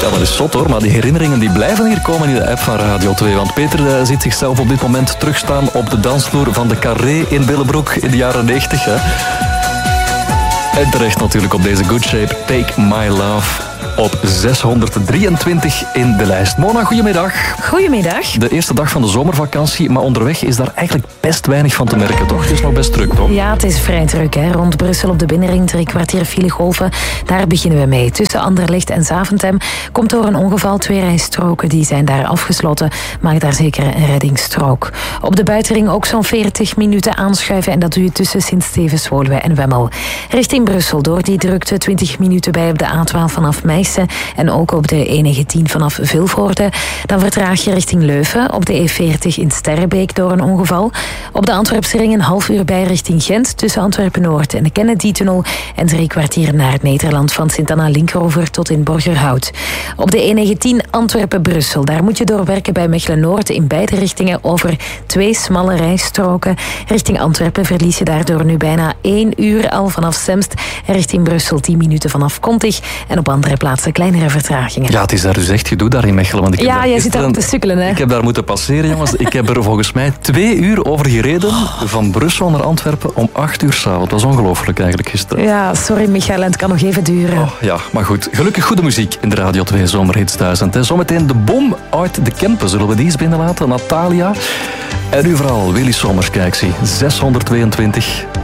Ja, dat is zot hoor, maar die herinneringen die blijven hier komen in de app van Radio 2. Want Peter ziet zichzelf op dit moment terugstaan op de dansvloer van de Carré in Willebroek in de jaren 90. Hè. En terecht natuurlijk op deze Good Shape, Take My Love. Op 623 in de lijst. Mona, goedemiddag. Goedemiddag. De eerste dag van de zomervakantie, maar onderweg is daar eigenlijk best weinig van te merken, toch? Het is nog best druk, toch? Ja, het is vrij druk. Hè. Rond Brussel op de binnenring 3 kwartier filegolven. Daar beginnen we mee. Tussen Anderlecht en Zaventem komt door een ongeval 2 rijstroken. Die zijn daar afgesloten. Maak daar zeker een reddingsstrook. Op de buitenring ook zo'n 40 minuten aanschuiven. En dat doe je tussen Sint-Stevens, Woluwe en Wemmel. Richting Brussel door die drukte 20 minuten bij op de A12 vanaf Meissen. En ook op de E19 vanaf Vilvoorde. Dan vertraag je richting Leuven op de E40 in Sterrebeek door een ongeval. Op de Antwerpse ring een half uur bij richting Gent tussen Antwerpen-Noord en de Kennedy-tunnel. En 3 kwartier naar het Nederland van Sint-Anna-Linkeroever tot in Borgerhout. Op de E19 Antwerpen-Brussel. Daar moet je doorwerken bij Mechelen-Noord in beide richtingen over 2 smalle rijstroken. Richting Antwerpen verlies je daardoor nu bijna 1 uur al vanaf Semst. En richting Brussel 10 minuten vanaf Kontig. En op andere plaatsen kleinere vertragingen. Ja, het is daar dus echt gedoe daar in Mechelen. Want jij zit daar op te sukkelen, hè? Ik heb daar moeten passeren, jongens. Ik heb er volgens mij 2 uur over gereden van Brussel naar Antwerpen om 8 uur 's avonds. Dat was ongelooflijk eigenlijk gisteren. Ja, sorry Michael, het kan nog even duren. Oh, ja, maar goed. Gelukkig goede muziek in de Radio 2 Zomerhits 1000. En zometeen de bom uit de Kempen. Zullen we die eens binnenlaten? Natalia. En nu vooral Willy Sommers, kijk zie. 622.